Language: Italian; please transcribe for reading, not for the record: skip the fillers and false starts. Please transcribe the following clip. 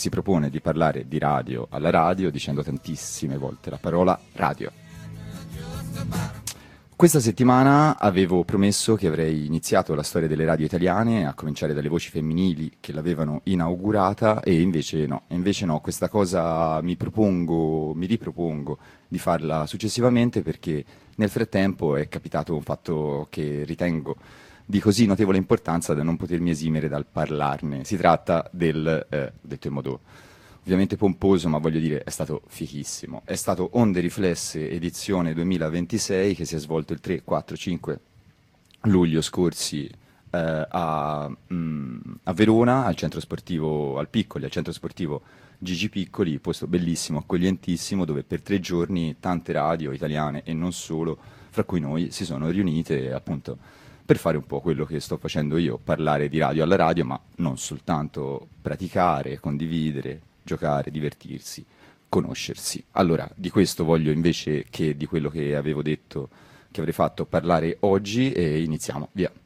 si propone di parlare di radio alla radio dicendo tantissime volte la parola radio. Questa settimana avevo promesso che avrei iniziato la storia delle radio italiane, a cominciare dalle voci femminili che l'avevano inaugurata, e invece no, questa cosa mi ripropongo di farla successivamente, perché nel frattempo è capitato un fatto che ritengo di così notevole importanza da non potermi esimere dal parlarne. Si tratta detto in modo ovviamente pomposo, ma voglio dire, è stato fighissimo. È stato Onde Riflesse edizione 2026, che si è svolto il 3, 4, 5 luglio scorsi a Verona, al centro sportivo, al Piccoli, al centro sportivo Gigi Piccoli, posto bellissimo, accoglientissimo, dove per 3 giorni tante radio italiane e non solo, fra cui noi, si sono riunite appunto per fare un po' quello che sto facendo io, parlare di radio alla radio, ma non soltanto praticare, condividere, giocare, divertirsi, conoscersi. Allora, di questo voglio invece che di quello che avevo detto che avrei fatto parlare oggi, e iniziamo, via.